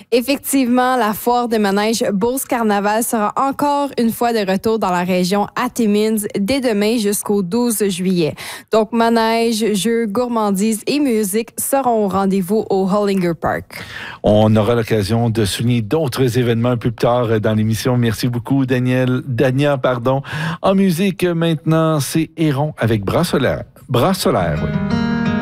Effectivement, la foire de manège Beauce Carnaval sera encore une fois de retour dans la région à Timmins dès demain jusqu'au 12 juillet. Donc, manège, jeux, gourmandises et musique seront au rendez-vous au Hollinger Park. On aura l'occasion de souligner d'autres événements un peu plus tard dans l'émission. Merci beaucoup, Dania. En musique, maintenant, c'est Héron avec Bras solaire. Oui.